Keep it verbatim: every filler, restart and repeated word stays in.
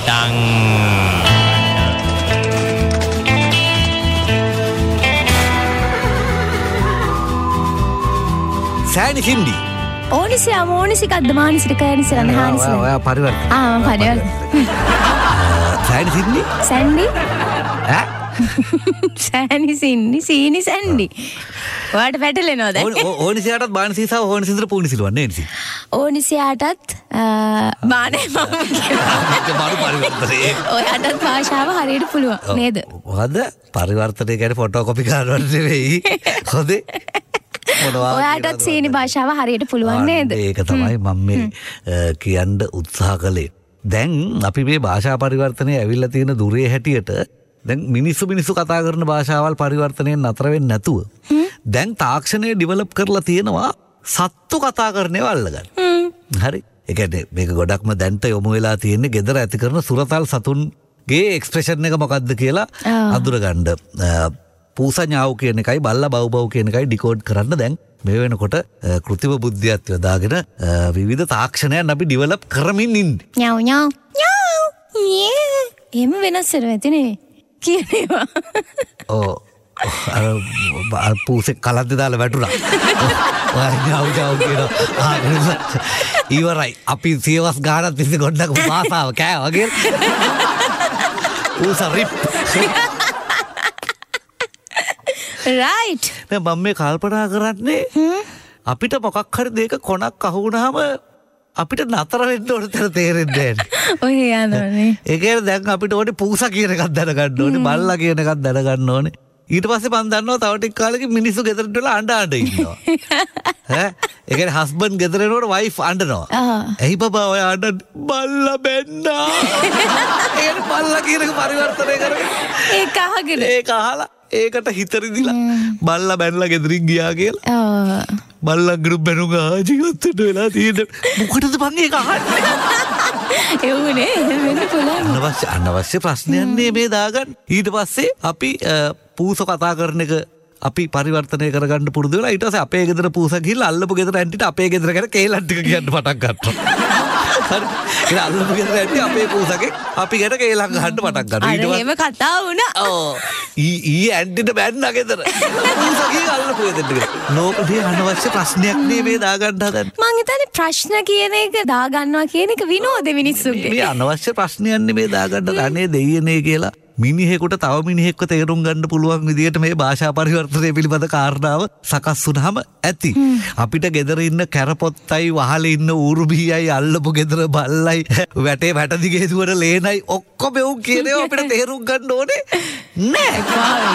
පටන් සෑනි හින්දි ඕනිසි අමෝනිසි කද්ද මානසික කයනිසි රණහානිසි ඔයා පරිවර්තන ආ පරිවර්තන සෑනි හින්දි සැන්ඩි ඈ සෑනි සින්නි සීනි සැන්ඩි ඔයාට පැටලෙනවද ඕනිසියටත් බානසිසාව ඕනිසින්දර පුනිසිලුවන්නේ නේද ඕනිසියාටත් බානේ මම බාරු පරිවර්තනේ ඔයාටත් භාෂාව හරියට පුළුවන් නේද මොකද්ද පරිවර්තනය කියන්නේ ෆොටෝකොපි කරනවට නෙවෙයි හොදේ ඔයාටත් සීනි භාෂාව හරියට පුළුවන් නේද ඒක තමයි මම මේ කියන්න උත්සාහ කළේ දැන් අපි මේ භාෂා පරිවර්තනය ඇවිල්ලා තියෙන දුරේ හැටියට දැන් මිනිස්සු මිනිස්සු කතා කරන භාෂාවල් පරිවර්තනයෙන් නතර වෙන්නේ නැතුව දැන් තාක්ෂණය ඩිවලොප් කරලා තියෙනවා සත්තු කතා කරනේව අල්ලගන්න. හරි. ඒ කියන්නේ මේක ගොඩක්ම දැන්ට යොමු වෙලා තියෙන්නේ gedara ඇති කරන සුරතල් සතුන්ගේ එක්ස්ප්‍රෙෂන් එක මොකක්ද කියලා අඳුරගන්න. පූසා ඥාව් කියන එකයි බල්ලා බව් බව් කියන එකයි ඩිකෝඩ් කරන්න දැන් මේ වෙනකොට කෘතිම බුද්ධියත් යොදාගෙන විවිධ තාක්ෂණයන් අපි ඩිවලොප් කරමින් ඉන්නේ. ඥාව් ඥාව් ඥාව්. එහෙම වෙනස් වෙනවා ඇතිනේ. කියනවා. ඕ අර පූසෙක් කලන්තේ දාලා වැටුණා. ඔය ඥාව් ඥාව් කියනවා. ඉවරයි. අපි සියවස් ගානක් තිස්සේ ගොඩනගපු භාෂාව කෑ වගේ. පූසා රිප්. right දැන් මම මේ කල්පනා කරන්නේ අපිට මොකක් හරි දෙයක කොනක් අහු වුණාම අපිට නතර වෙන්න ඕන තර තේරෙන්නේ නැහැ. ඔය යනෝනේ. ඒ කියන්නේ දැන් අපිට ඕනේ පූසා කියන එකක් දැනගන්න ඕනේ, බල්ලා කියන එකක් දැනගන්න ඕනේ. ඊට පස්සේ මම දන්නවා තව ටික කාලෙකින් මිනිස්සු ගෙදරට වෙලා අඬ අඬ ඉන්නවා. ඈ ඒ කියන්නේ හස්බන්ඩ් ගෙදර එනකොට වයිෆ් අඬනවා. එහි බබා ඔය අඬ බල්ලා බැන්නා. ඒ කියන්නේ බල්ලා කියන එක පරිවර්තනය කරගෙන ඒක අහගෙන ඒක අහලා ඒකට හිතරිදිලා බල්ලා බැනලා ගෙදරින් ගියා කියලා. බල්ලා ගුරු බැනුගා ජීවිතේට වෙලා තියෙන මොකටද බං ඒක අහන්නේ? එවුනේ වෙන්න පුළුවන්. අනවශ්‍ය අනවශ්‍ය ප්‍රශ්නයක් නේ මේ දාගන්න. ඊට පස්සේ අපි පූසෝ කතා කරන එක අපි පරිවර්තනය කරගන්න පුරුදු වෙලා ඊට පස්සේ අපේ ගෙදර පූසා ගිහිල්ලා අල්ලපු ගෙදර ඇන්ටිට අපේ ගෙදර ගැන කේලම් ටික කියන්න පටන් ගත්තා. හරි. ඒ අල්ලපු ගෙදර ඇන්ටි අපේ පූසාගේ අපි ගැන කේලම් ගහන්න පටන් ගන්නවා. ඊට පස්සේ එහෙම කතා වුණා. ඔව්. ඊ ඊ ඇන්ටිට බැන්නා ගෙදර. පූසා ගිහින් අල්ලපු ගෙදරට ගිහලා. නෝකදී අනවශ්‍ය ප්‍රශ්නයක් නේ මේ දාගන්න හදන්නේ. මං හිතන්නේ ප්‍රශ්න කියන එක දාගන්නවා කියන එක විනෝද මිනිස්සුන්ගේ. මේ අනවශ්‍ය ප්‍රශ්නයක් නේ මේ දාගන්න අනේ දෙයියනේ කියලා. මිනිහෙකුට තව මිනිහෙක්ව තේරුම් ගන්න පුළුවන් විදිහට මේ භාෂා පරිවර්තනය පිළිබඳ කාරණාව සකස් වුනහම ඇති. අපිට ගෙදර ඉන්න කැරපොත්තයි වහලේ ඉන්න ඌරු බීයයි අල්ලපු ගෙදර බල්ලයි වැටේ වැට දිගේ දුවන ලේනයි ඔක්කොම එවුන් කියනවා අපිට තේරුම් ගන්න ඕනේ නෑ.